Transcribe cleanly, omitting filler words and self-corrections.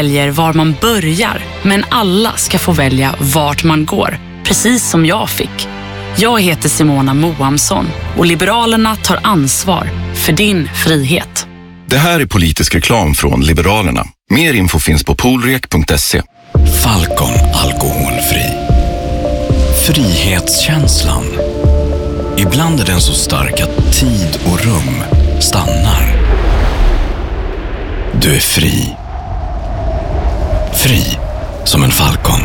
väljer var man börjar, men alla ska få välja vart man går, precis som jag fick. Jag heter Simona Moamsson och Liberalerna tar ansvar för din frihet. Det här är politisk reklam från Liberalerna. Mer info finns på polrek.se. Falcon alkoholfri. Frihetskänslan. Ibland är den så stark att tid och rum stannar. Du är fri. Fri som en falcon.